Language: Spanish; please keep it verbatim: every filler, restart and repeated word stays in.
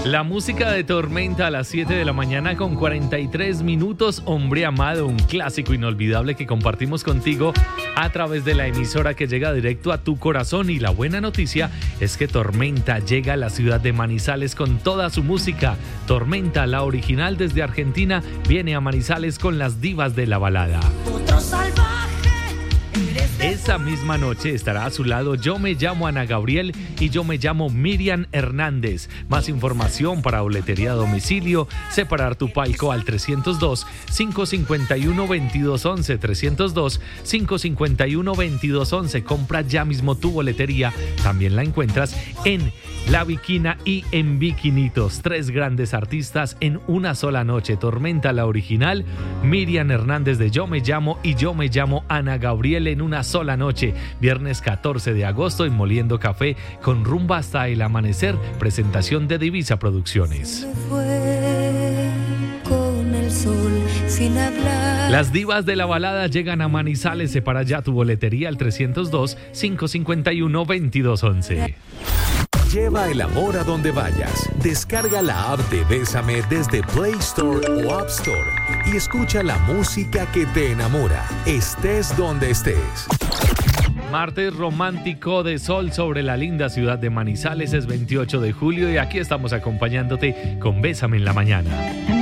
La música de Tormenta a las siete de la mañana con cuarenta y tres minutos. Hombre amado, un clásico inolvidable que compartimos contigo a través de la emisora que llega directo a tu corazón. Y la buena noticia es que Tormenta llega a la ciudad de Manizales con toda su música. Tormenta, la original desde Argentina, viene a Manizales con las divas de la balada. Otro salvaje. Esa misma noche estará a su lado Yo me llamo Ana Gabriel y Yo me llamo Miriam Hernández. Más información para boletería a domicilio, separar tu palco al trescientos dos, cinco cinco uno, veintidós once, trescientos dos, cinco cinco uno, veintidós once. Compra ya mismo tu boletería. También la encuentras en La Viquina y en Viquinitos. Tres grandes artistas en una sola noche. Tormenta, la original, Miriam Hernández de Yo me llamo y Yo me llamo Ana Gabriel en una sola noche. Viernes catorce de agosto en Moliendo Café con rumba hasta el amanecer. Presentación de Divisa Producciones. Me fue con el sol sin hablar. Las divas de la balada llegan a Manizales. Separa ya tu boletería al trescientos dos, cinco cinco uno, veintidós once. Lleva el amor a donde vayas. Descarga la app de Bésame desde Play Store o App Store y escucha la música que te enamora, estés donde estés. Martes romántico de sol sobre la linda ciudad de Manizales. Es veintiocho de julio y aquí estamos acompañándote con Bésame en la mañana.